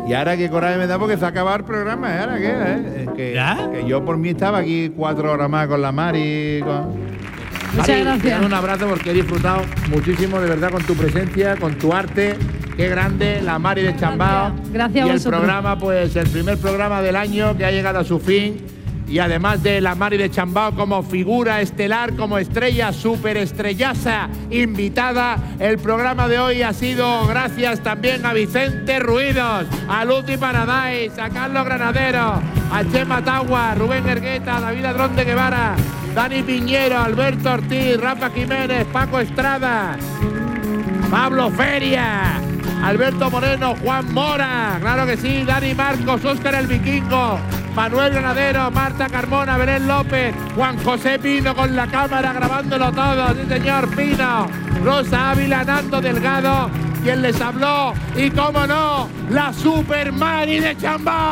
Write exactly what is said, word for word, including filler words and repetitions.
Y ahora que coraje me da porque se ha acabado el programa, ¿eh? ¿Ahora qué? ¿Eh? Que, ¿Ya? que yo por mí estaba aquí cuatro horas más con la Mari. Con... Muchas Mari, gracias. te doy un abrazo porque he disfrutado muchísimo de verdad con tu presencia, con tu arte. Qué grande, la Mari de Chambao. Gracias, gracias a y el vosotros. programa, pues el primer programa del año que ha llegado a su fin. Y además de la Mari de Chambao como figura estelar, como estrella superestrellaza invitada, el programa de hoy ha sido gracias también a Vicente Ruidos, a Luti Paradise, a Carlos Granadero, a Chema Tagua, Rubén Ergueta, David Adrón de Guevara, Dani Piñero, Alberto Ortiz, Rafa Jiménez, Paco Estrada, Pablo Feria, Alberto Moreno, Juan Mora, claro que sí, Dani Marcos, Óscar el Vikingo, Manuel Granadero, Marta Carmona, Belén López, Juan José Pino con la cámara grabándolo todo, sí señor Pino, Rosa Ávila, Nando Delgado, quien les habló, y cómo no, la Super Mari de Chambao.